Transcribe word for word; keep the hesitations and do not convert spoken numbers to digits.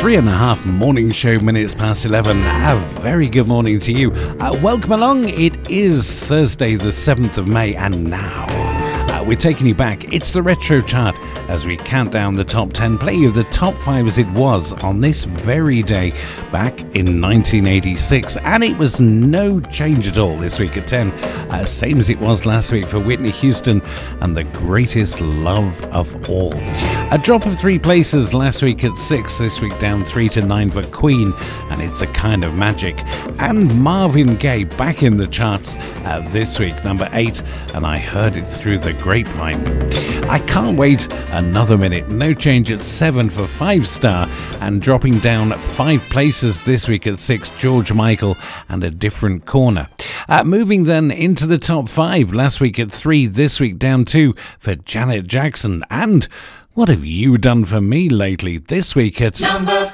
Three and a half morning show minutes past eleven. A very good morning to you. Uh, welcome along. It is Thursday the seventh of May, and now uh, we're taking you back. It's the Retro Chart as we count down the top ten, play you the top five as it was on this very day back in nineteen eighty-six, and it was no change at all this week at ten, uh, same as it was last week for Whitney Houston and The Greatest Love of All. A drop of three places last week at six, this week down three to nine for Queen and It's a Kind of Magic. And Marvin Gaye back in the charts uh, this week, number eight, and I Heard It Through the Grapevine. I Can't Wait Another Minute, no change at seven for Five Star, and dropping down five places this week at six, George Michael and A Different Corner. Uh, moving then into the top five, last week at three, this week down two for Janet Jackson and What Have You Done For Me Lately, this week at number